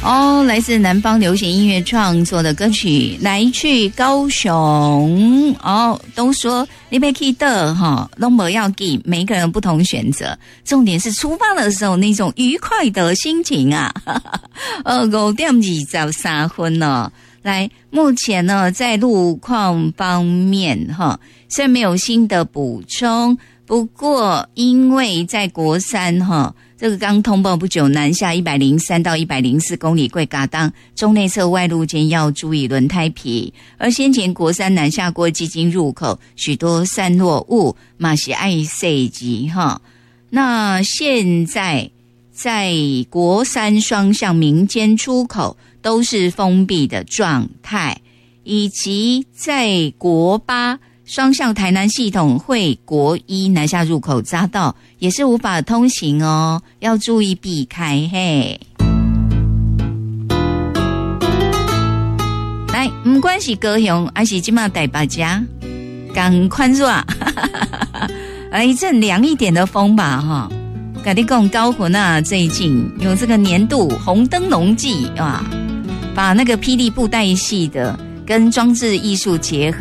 哦，来自南方流行音乐创作的歌曲《来去高雄》哦，都说你别去的哈，都不要给，每个人不同选择，重点是出发的时候那种愉快的心情啊。5点23分了。来，目前呢，在路况方面哈，虽然没有新的补充，不过因为在国三哈，这个刚通报不久，南下103到104公里贵嘎当中内侧外路间要注意轮胎皮，而先前国三南下过基金入口许多散落物嘛是爱塞级哈。那现在在国三双向民间出口都是封闭的状态，以及在国八双向台南系统会国一南下入口匝道也是无法通行哦，要注意避开嘿。来，不管是高雄还是现在台北家，赶快热，来一阵凉一点的风吧哈。跟你讲高雄啊，最近有这个年度红灯笼季啊，把那个霹雳布袋戏的跟装置艺术结合。